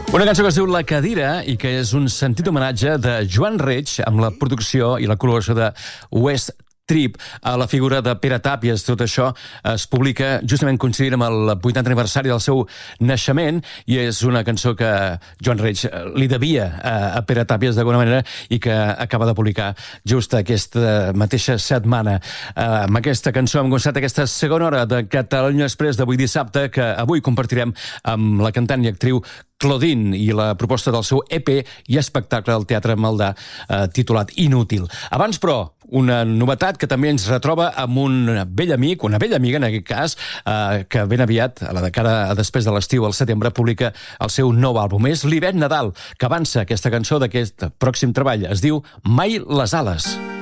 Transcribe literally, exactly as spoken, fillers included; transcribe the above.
Una cançó que es diu La Cadira i que és un sentit homenatge de Joan Reig amb la producció i la col·laboració de West Trip a la figura de Pere Tàpies. Tot això es publica justament coincidint amb el vuitantè aniversari del seu naixement i és una cançó que Joan Reig li devia a Pere Tàpies d'alguna manera i que acaba de publicar just aquesta mateixa setmana. Amb aquesta cançó hem començat aquesta segona hora de Catalunya Express d'avui dissabte, que avui compartirem amb la cantant i actriu Claudine i la proposta del seu E P i espectacle al Teatre Maldà eh, titulat Inútil. Abans, però, una novetat que també ens retroba amb un vell amic, una vella amiga en aquest cas, eh, que ben aviat, a la de cara a després de l'estiu, al setembre, publica el seu nou àlbum. És l'Ivet Nadal, que avança aquesta cançó d'aquest pròxim treball. Es diu Mai les ales.